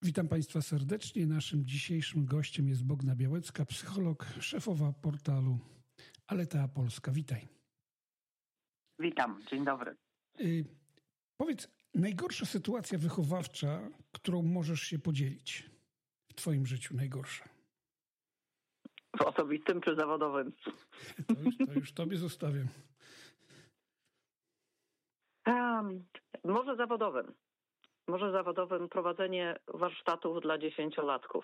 Witam Państwa serdecznie. Naszym dzisiejszym gościem jest Bogna Białecka, psycholog, szefowa portalu Aletea Polska. Witaj. Witam, dzień dobry. Powiedz, najgorsza sytuacja wychowawcza, którą możesz się podzielić w Twoim życiu, najgorsza? W osobistym czy zawodowym? To już Tobie zostawiam. Może zawodowym prowadzenie warsztatów dla 10-latków.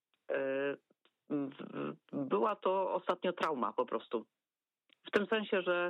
Była to ostatnio trauma po prostu. W tym sensie, że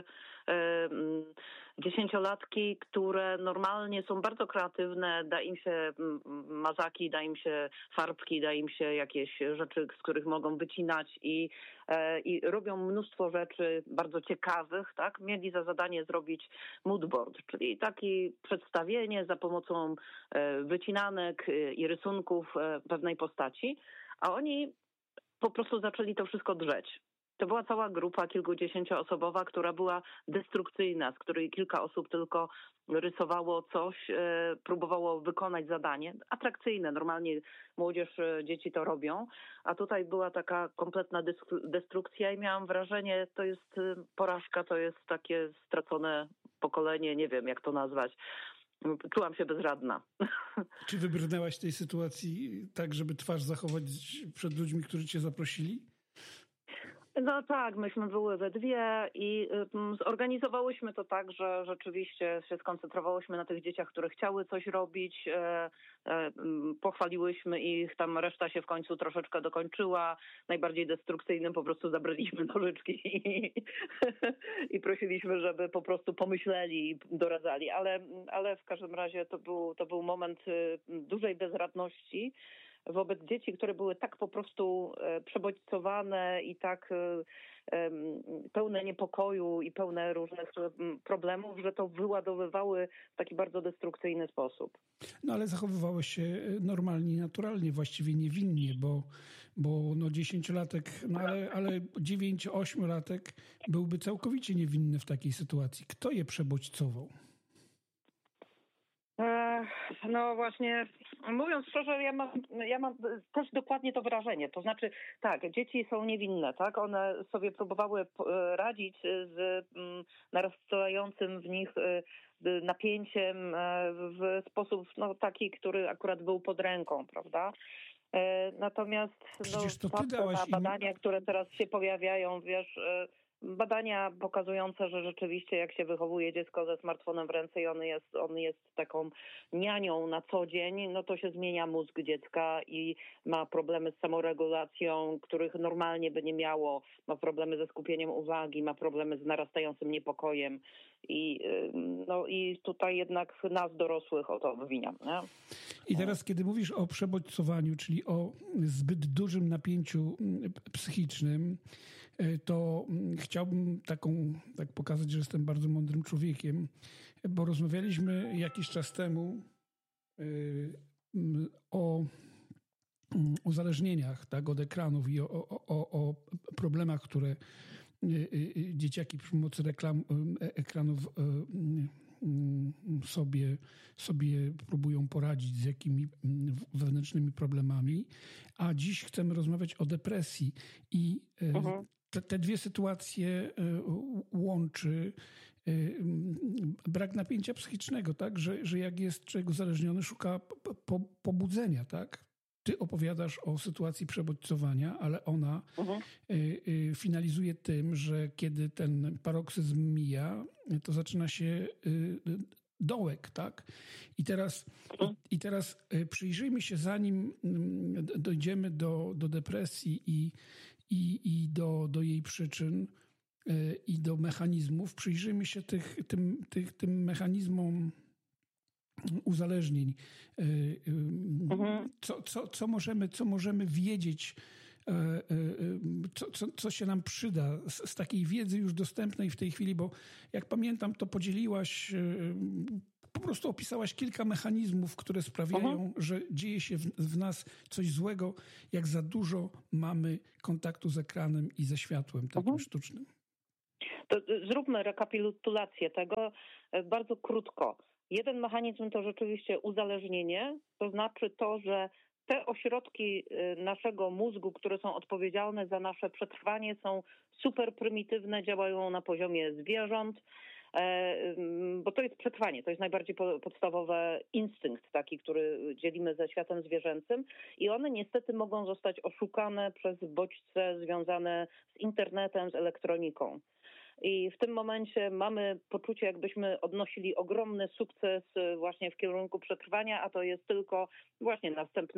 10-latki, które normalnie są bardzo kreatywne, da im się mazaki, da im się farbki, da im się jakieś rzeczy, z których mogą wycinać i robią mnóstwo rzeczy bardzo ciekawych, tak? Mieli za zadanie zrobić moodboard, czyli takie przedstawienie za pomocą wycinanek i rysunków pewnej postaci, a oni po prostu zaczęli to wszystko drzeć. To była cała grupa kilkudziesięcioosobowa, która była destrukcyjna, z której kilka osób tylko rysowało coś, próbowało wykonać zadanie. Atrakcyjne, normalnie młodzież, dzieci to robią, a tutaj była taka kompletna destrukcja i miałam wrażenie, to jest porażka, to jest takie stracone pokolenie, nie wiem jak to nazwać. Czułam się bezradna. Czy wybrnęłaś z tej sytuacji tak, żeby twarz zachować przed ludźmi, którzy cię zaprosili? No tak, myśmy były we dwie i zorganizowałyśmy to tak, że rzeczywiście się skoncentrowałyśmy na tych dzieciach, które chciały coś robić, pochwaliłyśmy ich, tam reszta się w końcu troszeczkę dokończyła. Najbardziej destrukcyjnym po prostu zabraliśmy nożyczki i prosiliśmy, żeby po prostu pomyśleli i doradzali, ale w każdym razie to był moment dużej bezradności wobec dzieci, które były tak po prostu przebodźcowane i tak pełne niepokoju i pełne różnych problemów, że to wyładowywały w taki bardzo destrukcyjny sposób. No ale zachowywałeś się normalnie, naturalnie, właściwie niewinnie, bo 10-latek, ale 9-8-latek byłby całkowicie niewinny w takiej sytuacji. Kto je przebodźcował? No właśnie, mówiąc szczerze, ja mam też dokładnie to wrażenie. To znaczy, tak, dzieci są niewinne, tak? One sobie próbowały radzić z narastającym w nich napięciem w sposób taki, który akurat był pod ręką, prawda? Natomiast badania, które teraz się pojawiają, wiesz, badania pokazujące, że rzeczywiście jak się wychowuje dziecko ze smartfonem w ręce i on jest taką nianią na co dzień, no to się zmienia mózg dziecka i ma problemy z samoregulacją, których normalnie by nie miało. Ma problemy ze skupieniem uwagi, ma problemy z narastającym niepokojem i tutaj jednak nas dorosłych o to obwiniam. Nie? I teraz, kiedy mówisz o przebodźcowaniu, czyli o zbyt dużym napięciu psychicznym, to chciałbym tak pokazać, że jestem bardzo mądrym człowiekiem, bo rozmawialiśmy jakiś czas temu o uzależnieniach, tak, od ekranów i o problemach, które dzieciaki przy pomocy ekranów sobie próbują poradzić z jakimi wewnętrznymi problemami, a dziś chcemy rozmawiać o depresji i te dwie sytuacje łączy brak napięcia psychicznego, tak, że jak jest człowiek uzależniony, szuka pobudzenia, tak? Ty opowiadasz o sytuacji przebodźcowania, ale ona finalizuje tym, że kiedy ten paroksyzm mija, to zaczyna się dołek, tak? I teraz przyjrzyjmy się, zanim dojdziemy do depresji i do jej przyczyn i do mechanizmów, przyjrzyjmy się tym mechanizmom uzależnień. Co możemy wiedzieć, co się nam przyda z takiej wiedzy już dostępnej w tej chwili, bo jak pamiętam, to podzieliłaś, po prostu opisałaś kilka mechanizmów, które sprawiają, że dzieje się w nas coś złego, jak za dużo mamy kontaktu z ekranem i ze światłem takim sztucznym. To zróbmy rekapitulację tego bardzo krótko. Jeden mechanizm to rzeczywiście uzależnienie, to znaczy to, że te ośrodki naszego mózgu, które są odpowiedzialne za nasze przetrwanie, są super prymitywne, działają na poziomie zwierząt, bo to jest przetrwanie, to jest najbardziej podstawowy instynkt taki, który dzielimy ze światem zwierzęcym i one niestety mogą zostać oszukane przez bodźce związane z internetem, z elektroniką. I w tym momencie mamy poczucie, jakbyśmy odnosili ogromny sukces właśnie w kierunku przetrwania, a to jest tylko właśnie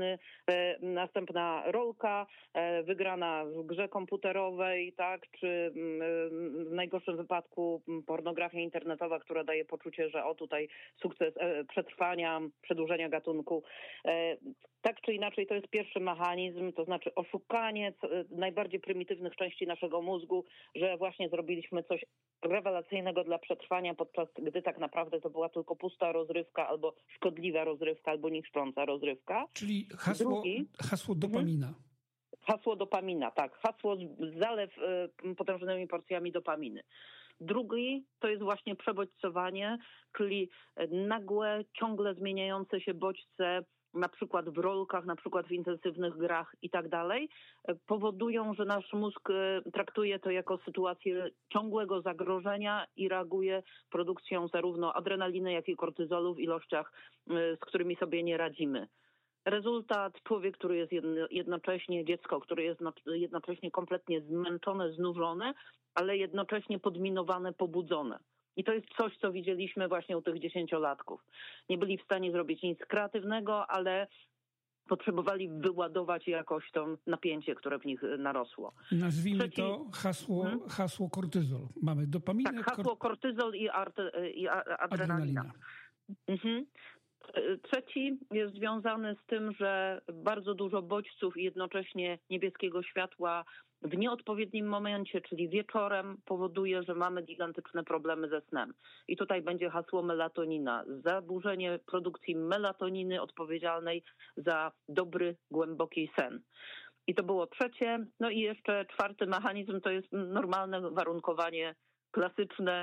następna rolka wygrana w grze komputerowej, tak, czy w najgorszym wypadku pornografia internetowa, która daje poczucie, że tutaj sukces przetrwania, przedłużenia gatunku. Tak czy inaczej to jest pierwszy mechanizm, to znaczy oszukanie najbardziej prymitywnych części naszego mózgu, że właśnie zrobiliśmy coś rewelacyjnego dla przetrwania, podczas gdy tak naprawdę to była tylko pusta rozrywka, albo szkodliwa rozrywka, albo niszcząca rozrywka. Czyli hasło dopamina. Hasło dopamina, tak. Hasło zalew potężnymi porcjami dopaminy. Drugi to jest właśnie przebodźcowanie, czyli nagłe, ciągle zmieniające się bodźce, na przykład w rolkach, na przykład w intensywnych grach i tak dalej, powodują, że nasz mózg traktuje to jako sytuację ciągłego zagrożenia i reaguje produkcją zarówno adrenaliny, jak i kortyzolu w ilościach, z którymi sobie nie radzimy. Rezultat, człowiek, który jest jednocześnie, dziecko, które jest jednocześnie kompletnie zmęczone, znużone, ale jednocześnie podminowane, pobudzone. I to jest coś, co widzieliśmy właśnie u tych 10-latków. Nie byli w stanie zrobić nic kreatywnego, ale potrzebowali wyładować jakoś to napięcie, które w nich narosło. Nazwijmy to hasło kortyzol. Mamy dopaminę. Tak, hasło kortyzol i adrenalina. Mhm. Trzeci jest związany z tym, że bardzo dużo bodźców i jednocześnie niebieskiego światła w nieodpowiednim momencie, czyli wieczorem, powoduje, że mamy gigantyczne problemy ze snem. I tutaj będzie hasło melatonina. Zaburzenie produkcji melatoniny odpowiedzialnej za dobry, głęboki sen. I to było trzecie. No i jeszcze czwarty mechanizm to jest normalne warunkowanie klasyczne,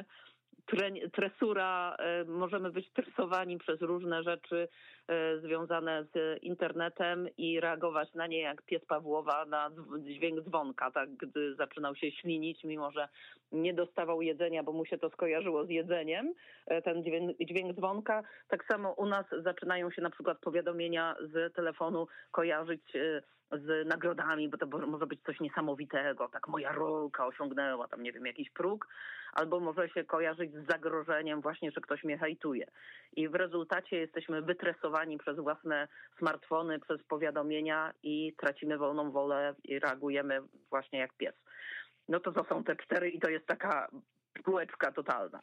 tresura, możemy być stresowani przez różne rzeczy związane z internetem i reagować na nie jak pies Pawłowa na dźwięk dzwonka, tak, gdy zaczynał się ślinić, mimo że nie dostawał jedzenia, bo mu się to skojarzyło z jedzeniem, ten dźwięk dzwonka. Tak samo u nas zaczynają się na przykład powiadomienia z telefonu kojarzyć z nagrodami, bo to może być coś niesamowitego, tak moja rolka osiągnęła tam, nie wiem, jakiś próg, albo może się kojarzyć z zagrożeniem właśnie, że ktoś mnie hejtuje. I w rezultacie jesteśmy wytresowani przez własne smartfony, przez powiadomienia i tracimy wolną wolę i reagujemy właśnie jak pies. No to są te cztery i to jest taka kółeczka totalna.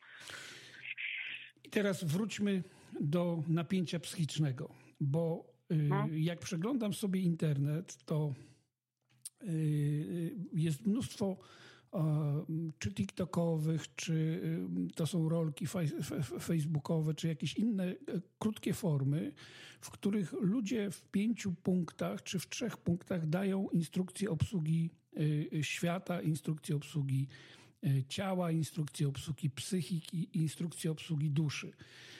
I teraz wróćmy do napięcia psychicznego, bo jak przeglądam sobie internet, to jest mnóstwo czy TikTokowych, czy to są rolki facebookowe, czy jakieś inne krótkie formy, w których ludzie w 5 punktach, czy w 3 punktach dają instrukcje obsługi świata, instrukcje obsługi ciała, instrukcje obsługi psychiki, instrukcje obsługi duszy.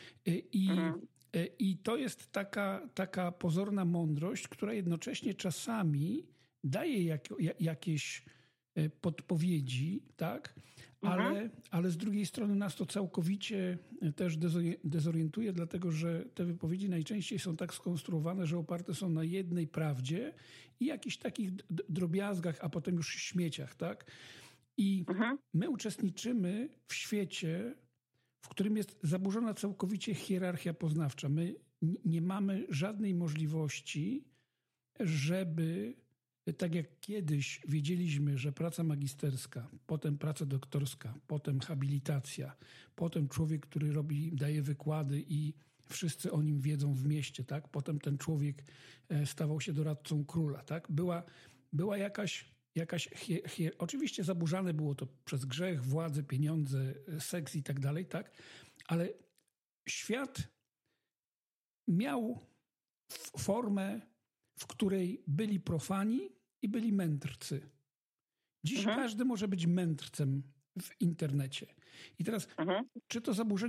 I to jest taka pozorna mądrość, która jednocześnie czasami daje jakieś podpowiedzi, tak? Ale z drugiej strony nas to całkowicie też dezorientuje, dlatego że te wypowiedzi najczęściej są tak skonstruowane, że oparte są na jednej prawdzie i jakichś takich drobiazgach, a potem już śmieciach, tak? I my uczestniczymy w świecie, w którym jest zaburzona całkowicie hierarchia poznawcza. My nie mamy żadnej możliwości, żeby, tak jak kiedyś wiedzieliśmy, że praca magisterska, potem praca doktorska, potem habilitacja, potem człowiek, który daje wykłady i wszyscy o nim wiedzą w mieście, tak? Potem ten człowiek stawał się doradcą króla, tak? Była jakaś oczywiście zaburzane było to przez grzech, władzę, pieniądze, seks i tak dalej, tak? Ale świat miał formę, w której byli profani i byli mędrcy. Dziś każdy może być mędrcem w internecie. I teraz, czy to zaburzenie